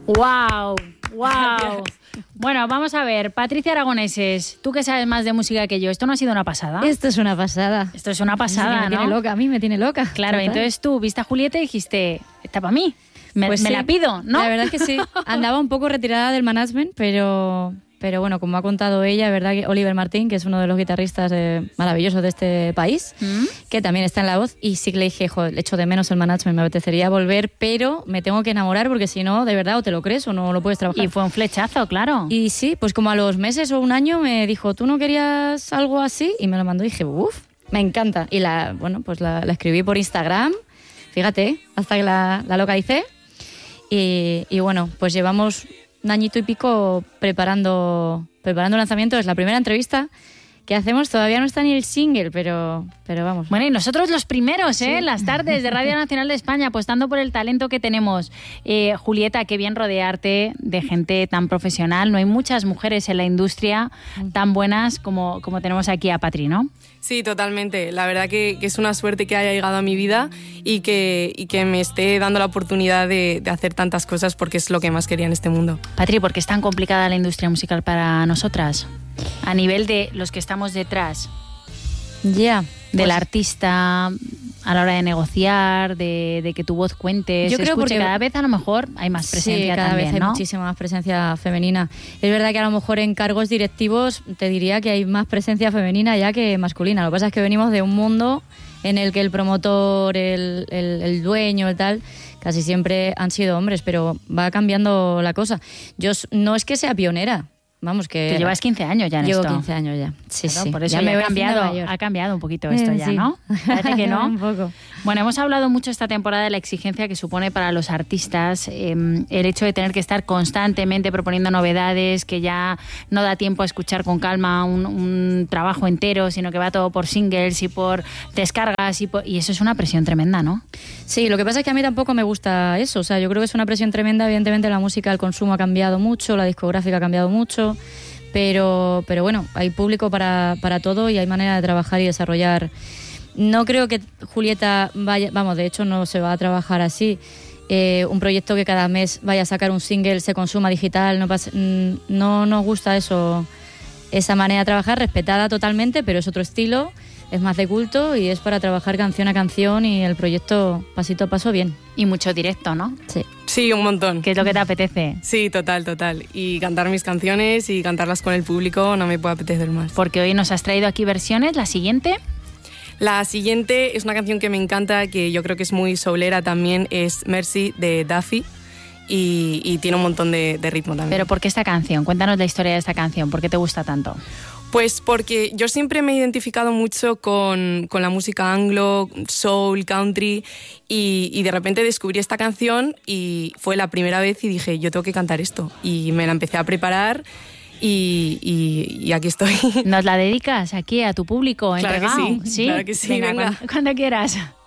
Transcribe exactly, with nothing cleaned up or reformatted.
¡Wow! ¡Wow! Bueno, vamos a ver, Patricia Aragoneses, tú que sabes más de música que yo, ¿esto no ha sido una pasada? Esto es una pasada. Esto es una pasada, me ¿no? tiene loca, a mí me tiene loca. Claro, total. Entonces tú viste a Julieta y dijiste, está para mí, me, Pues me sí, la pido, ¿no? La verdad es que sí. Andaba un poco retirada del management, pero... Pero bueno, como ha contado ella, verdad que Oliver Martín, que es uno de los guitarristas eh, maravillosos de este país, ¿Mm? que también está en La Voz, y sí que le dije, joder, le echo de menos el management, me apetecería volver, pero me tengo que enamorar porque si no, de verdad, o te lo crees o no lo puedes trabajar. Y fue un flechazo, claro. Y sí, pues como a los meses o un año me dijo, ¿tú no querías algo así? Y me lo mandó y dije, uff, me encanta. Y la, bueno, pues la, la escribí por Instagram, fíjate, hasta que la, la localicé. Y, y bueno, pues llevamos un añito y pico preparando, preparando el lanzamiento. Es la primera entrevista que hacemos, todavía no está ni el single, pero, pero vamos. Bueno, y nosotros los primeros, ¿eh? Sí. Las tardes de Radio Nacional de España, apostando por el talento que tenemos. Eh, Julieta, qué bien rodearte de gente tan profesional. No hay muchas mujeres en la industria tan buenas como, como tenemos aquí a Patri, ¿no? Sí, totalmente. La verdad que, que es una suerte que haya llegado a mi vida y que, y que me esté dando la oportunidad de, de hacer tantas cosas porque es lo que más quería en este mundo. Patri, ¿por qué es tan complicada la industria musical para nosotras? A nivel de los que estamos detrás. Ya. Yeah, del pues, artista a la hora de negociar, de, de que tu voz cuente, yo se creo escuche. Porque Cada vez a lo mejor hay más presencia sí, cada también, vez hay ¿no? muchísima más presencia femenina. Es verdad que a lo mejor en cargos directivos te diría que hay más presencia femenina ya que masculina. Lo que pasa es que venimos de un mundo en el que el promotor, el, el, el dueño, el tal, casi siempre han sido hombres, pero va cambiando la cosa. Yo no es que sea pionera. Vamos, que... Tú llevas quince años ya en Llevo esto. quince años ya, sí, claro, sí. Por eso ya ya me ha voy cambiado, ha cambiado un poquito esto eh, ya, sí. ¿no? Parece que no. Un poco. Bueno, hemos hablado mucho esta temporada de la exigencia que supone para los artistas eh, el hecho de tener que estar constantemente proponiendo novedades, que ya no da tiempo a escuchar con calma un, un trabajo entero, sino que va todo por singles y por descargas y, por, y eso es una presión tremenda, ¿no? Sí, lo que pasa es que a mí tampoco me gusta eso. O sea, yo creo que es una presión tremenda. Evidentemente la música, el consumo ha cambiado mucho, la discográfica ha cambiado mucho. Pero, pero bueno, hay público para, para todo y hay manera de trabajar y desarrollar. No creo que Julieta vaya, vamos, de hecho no se va a trabajar así. Eh, un proyecto que cada mes vaya a sacar un single, se consuma digital, no, pasa, no nos gusta eso, esa manera de trabajar, respetada totalmente, pero es otro estilo, es más de culto y es para trabajar canción a canción y el proyecto pasito a paso bien. Y mucho directo, ¿no? Sí. Sí, un montón. ¿Qué es lo que te apetece? Sí, total, total. Y cantar mis canciones y cantarlas con el público no me puede apetecer más. Porque hoy nos has traído aquí versiones. ¿La siguiente? La siguiente es una canción que me encanta, que yo creo que es muy soulera también, es Mercy de Duffy. Y, y tiene un montón de, de ritmo también. ¿Pero por qué esta canción? Cuéntanos la historia de esta canción. ¿Por qué te gusta tanto? Pues porque yo siempre me he identificado mucho con, con la música anglo, soul, country y, y de repente descubrí esta canción y fue la primera vez y dije, yo tengo que cantar esto. Y me la empecé a preparar y, y, y aquí estoy. ¿Nos la dedicas aquí a tu público? Claro entregado? que sí, ¿Sí? claro que sí, Venga, venga. Cuando, cuando quieras.